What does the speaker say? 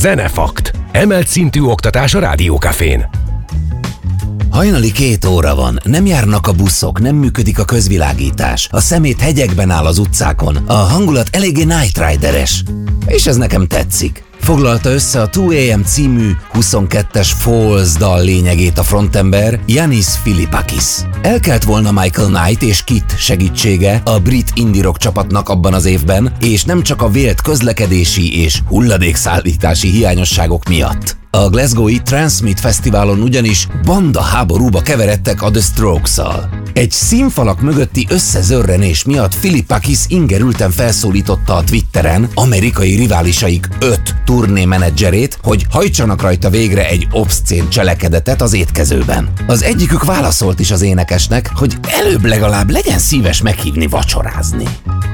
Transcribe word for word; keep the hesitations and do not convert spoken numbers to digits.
Zenefakt. Emelt szintű oktatás a Rádiókafén. Hajnali két óra van, nem járnak a buszok, nem működik a közvilágítás, a szemét hegyekben áll az utcákon, a hangulat eléggé Night Rider-es. És ez nekem tetszik. Foglalta össze a two a m című huszonkettes Falls dal lényegét a frontember, Yannis Philippakis. Elkelt volna Michael Knight és Kit segítsége a brit indie rock csapatnak abban az évben, és nem csak a vélt közlekedési és hulladékszállítási hiányosságok miatt. A Glasgow-i Transmit Fesztiválon ugyanis banda háborúba keveredtek a The Strokes-szal. Egy színfalak mögötti összezörrenés miatt Philippakis ingerülten felszólította a Twitteren amerikai riválisaik öt turnémenedzserét, hogy hajtsanak rajta végre egy obszcén cselekedetet az étkezőben. Az egyikük válaszolt is az énekesnek, hogy előbb legalább legyen szíves meghívni vacsorázni.